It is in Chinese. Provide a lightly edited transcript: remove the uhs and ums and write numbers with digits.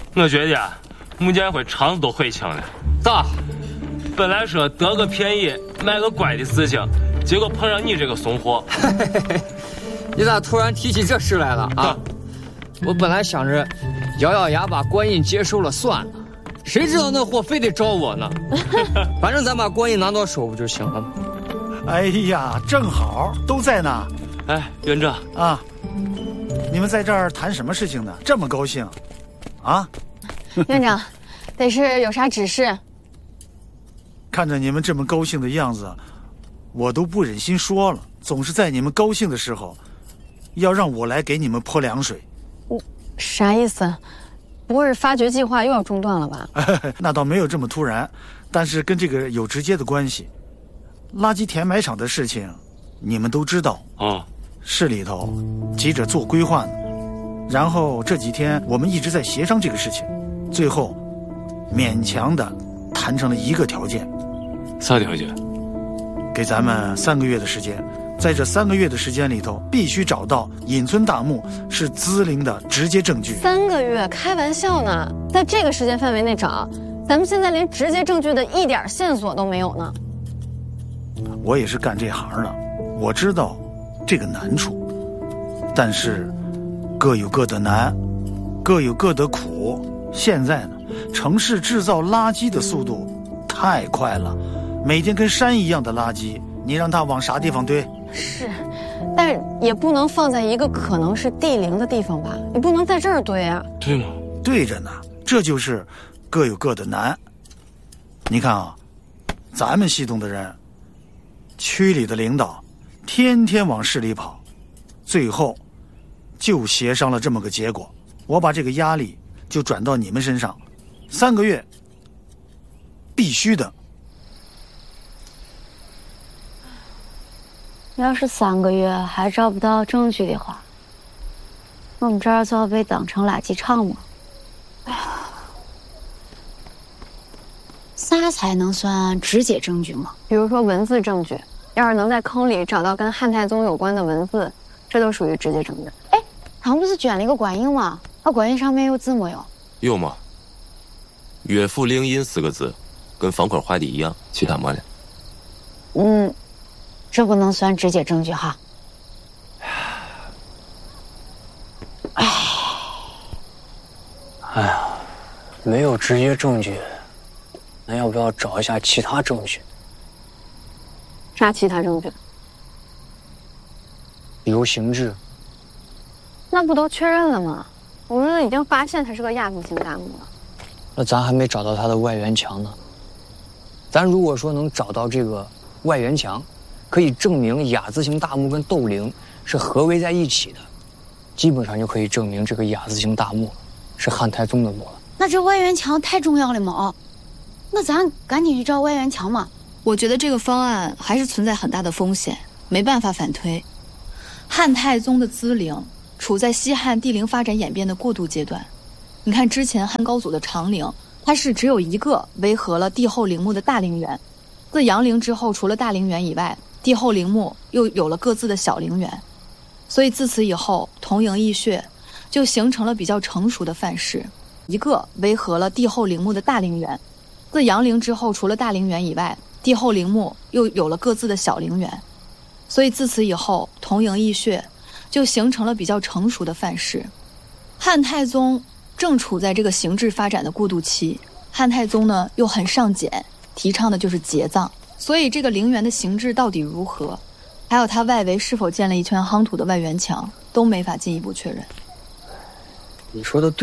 我觉得啊，穆建辉肠子都悔青了。咋？本来说得个便宜卖个乖的事情，结果碰上你这个怂货。 你咋突然提起这事来了啊？我本来想着咬咬牙把官印接收了算了，谁知道那货非得找我呢。反正咱把官印拿到手不就行了吗？ 哎呀，正好都在呢。 哎，院长啊，你们在这儿谈什么事情呢？这么高兴，啊？ 院长，得是有啥指示？ 看着你们这么高兴的样子，我都不忍心说了。总是在你们高兴的时候，要让我来给你们泼凉水。 啥意思？不会是发掘计划又要中断了吧？ 那倒没有这么突然，但是跟这个有直接的关系。垃圾填埋场的事情，你们都知道啊。市里头急着做规划呢，然后这几天我们一直在协商这个事情，最后勉强的谈成了一个条件。 啥条件？ 给咱们3个月的时间，在这3个月的时间里头，必须找到隐村大墓是资灵的直接证据。 3个月？开玩笑呢！在这个时间范围内找，咱们现在连直接证据的一点线索都没有呢。 我也是干这行的，我知道这个难处，但是各有各的难，各有各的苦。现在呢，城市制造垃圾的速度太快了，每天跟山一样的垃圾，你让它往啥地方堆？ 是，但也不能放在一个可能是地灵的地方吧？你不能在这儿堆啊。 对吗？ 对着呢，这就是各有各的难。你看啊，咱们系统的人，区里的领导天天往市里跑，最后就协商了这么个结果。我把这个压力就转到你们身上，3个月必须的。 要是3个月还找不到证据的话，我们这儿就要被当成垃圾场吗？哎呀，啥才能算直接证据吗？ 比如说文字证据，要是能在坑里找到跟汉太宗有关的文字，这都属于直接证据。 哎，他们不是捐了一个官印吗？那官印上面有字没有？ 有吗？岳父灵印4个字，跟方块画的一样，其他没了。 这不能算直接证据哈。 哎呀，没有直接证据，那要不要找一下其他证据？ 啥其他证据？ 比如形制。 那不都确认了吗？我们已经发现它是个亚字形大墓了。 那咱还没找到它的外缘墙呢。咱如果说能找到这个外缘墙，可以证明亚字形大墓跟斗陵是合围在一起的，基本上就可以证明这个亚字形大墓是汉太宗的墓了。 那这外缘墙太重要了嘛？那咱赶紧去找外缘墙嘛。 我觉得这个方案还是存在很大的风险，没办法反推。汉太宗的资陵处在西汉帝陵发展演变的过渡阶段。你看之前汉高祖的长陵，它是只有一个围合了帝后陵墓的大陵园。自杨陵之后，除了大陵园以外，帝后陵墓又有了各自的小陵园。所以自此以后，同营异穴就形成了比较成熟的范式，一个围合了帝后陵墓的大陵园。自杨陵之后，除了大陵园以外，帝后陵墓又有了各自的小陵园。所以自此以后，同营异穴就形成了比较成熟的范式。汉太宗正处在这个形制发展的过渡期，汉太宗呢又很尚简，提倡的就是节葬，所以这个陵园的形制到底如何，还有它外围是否建了一圈夯土的外缘墙，都没法进一步确认。 你说的对。